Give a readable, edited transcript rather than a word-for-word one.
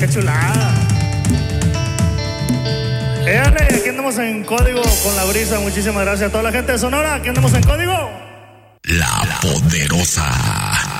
qué chulada. Aquí andamos en código con la brisa. Muchísimas gracias a toda la gente de Sonora. Aquí andamos en código. La Poderosa.